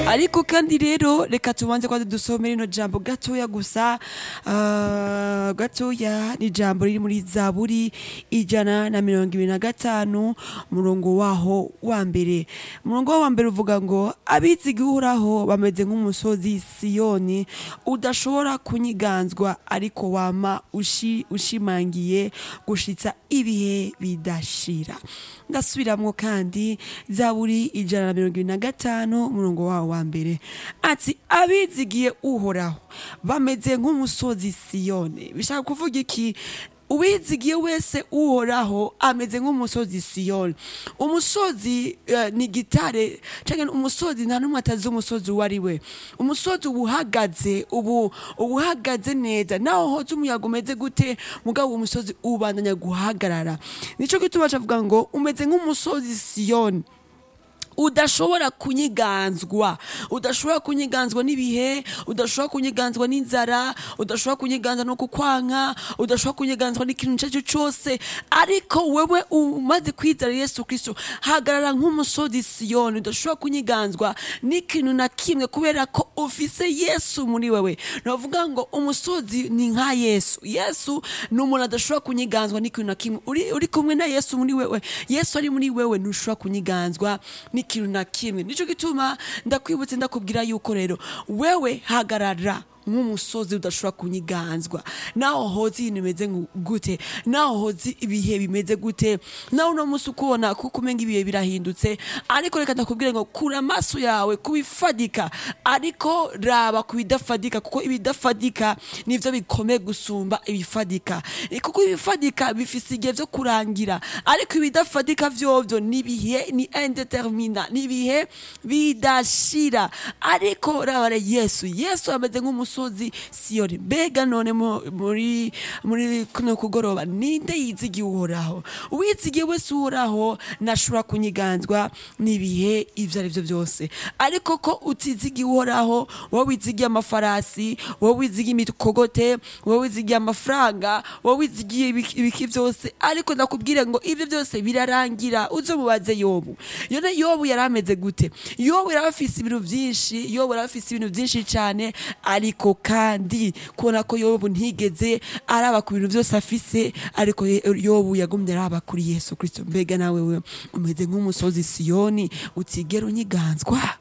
ariko kandi rero reka tubanze kwa dusomere ino jambo gatoya gusa gatoya ni jambo riri muri Zaburi 125 umurongo waho wa mbere. Umurongo waho wa mbere uvuga ngo abizigiye Uhoraho bameze nk'umusozi Siyoni udashobora kunyiganzwa ariko wama ushimangiye gushitsa ibihe bidashira. Ndasubiramwo kandi Zaburi 125 umurongo waho wa mbere ati abizigiye Uhoraho bameze nk'umusozi Siyoni. Bishaka kuvuga iki? Uwizigiye wese Uhoraho ameze nk'umusozi Siyoni. Umusozi ni gitare canke umusozi nta numwe atazi umusozi wari we. Umusozi ubuhagaze neza naho hoze umuyaga umeze gute mugabo umusozi ubandanya guhagarara. Nico gituma bavuga ngo umeze nk'umusozi Siyoni udashobora kunyiganzwa n'ibihe, udashobora kunyiganzwa n'inzara, udashobora kunyiganzwa no kukwanka, udashobora kunyiganzwa n'ikintu cyacu cyose. Ariko wewe umaze kwizera Yesu Kristo hagarara nk'umusozi Siyoni, udashobora kunyiganzwa n'ikintu na kimwe kubera ko ufise Yesu muri wewe. Navuga ngo umusozi ni nka Yesu. Yesu ni umuntu adashobora kunyiganzwa n'ikintu na kimwe. Uri kumwe na Yesu muri wewe, Yesu ari muri wewe, ntushobora kunyiganzwa n'ikintu na kimwe. Nico gituma ndakwibutse ndakubwira yuko rero wewe hagarara nk'umusozi udashobora kunyiganzwa naho hozi ibintu bimeze gute, naho hozi ibihe bimeze gute, naho uno musi ukubona kuko umenga ibihe birahindutse. Ariko reka ndakubwire ngo kura amaso yawe kubifadika, ariko raba kubidafadika, kuko ibidafadika nivyo bikomeye gusumba ibifadika. Kuko ibifadika bifise igihe vyo kurangira, ariko ibidafadika vyovyo nibihe, ni indetermina, nibihe bidashira. Ariko raba Yesu ameze nk'umusozi Siyoni. Mbega none muri kuno kugoroba ninde yizigiye Uhoraho? Uwizigiye wese Uhoraho nashobora kunyiganzwa n'ibihe ivyo arivyo vyose. Ariko ko utizigiye Uhoraho, wowe wizigiye amafarasi, wowe wizigiye imikogote, wowe wizigiye amafaranga, wowe wizigiye ibiki vyose, ariko ndakubwire ngo ivyo vyose birarangira. Uzomubaze Yobu. Yobu yarameze gute? Yobu yarafise ibintu vyinshi cyane, ariko kandi kubona ko Yobu ntigeze araba ku bintu byose afise, ariko Yobu yagumye araba kuri Yesu Kristo. Mbega nawe umeze nk'umusozi Siyoni utigera unyiganzwa?